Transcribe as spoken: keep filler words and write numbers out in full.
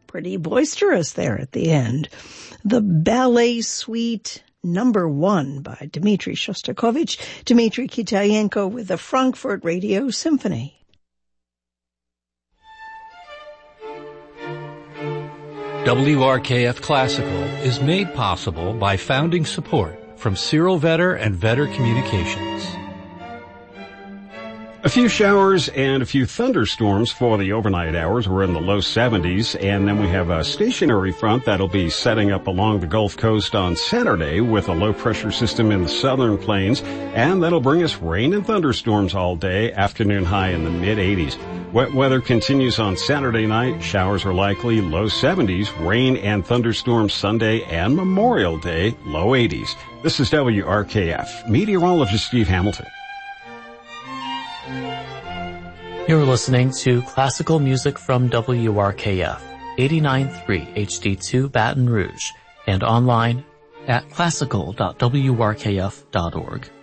pretty boisterous there at the end. The Ballet Suite Number One by Dmitri Shostakovich, Dmitri Kitayenko with the Frankfurt Radio Symphony. W R K F Classical is made possible by founding support from Cyril Vetter and Vetter Communications. A few showers and a few thunderstorms for the overnight hours. We're in the low seventies, and then we have a stationary front that'll be setting up along the Gulf Coast on Saturday with a low-pressure system in the southern plains, and that'll bring us rain and thunderstorms all day, afternoon high in the mid-eighties. Wet weather continues on Saturday night. Showers are likely, low seventies, rain and thunderstorms Sunday and Memorial Day, low eighties. This is W R K F. Meteorologist Steve Hamilton. You're listening to classical music from W R K F, eighty-nine point three H D two Baton Rouge, and online at classical dot w r k f dot org.